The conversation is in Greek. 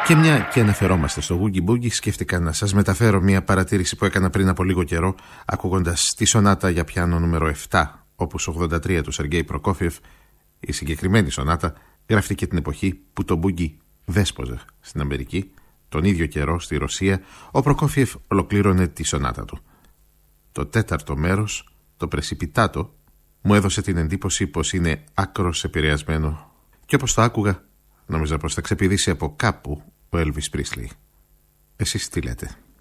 Και μια και αναφερόμαστε στο Boogie Boogie, σκέφτηκα να σας μεταφέρω μια παρατήρηση που έκανα πριν από λίγο καιρό, ακούγοντας τη σονάτα για πιάνο νούμερο 7, opus 83 του Σεργέη Προκόφιεφ. Η συγκεκριμένη σονάτα γράφτηκε την εποχή που το Boogie δέσποζε στην Αμερική. Τον ίδιο καιρό στη Ρωσία ο Προκόφιεφ ολοκλήρωνε τη σονάτα του. Το τέταρτο μέρος, το Πρεσιπιτάτο, μου έδωσε την εντύπωση πως είναι άκρος επηρεασμένο και όπως το άκουγα νόμιζα πως θα ξεπηδήσει από κάπου ο Elvis Presley. Εσείς τι λέτε?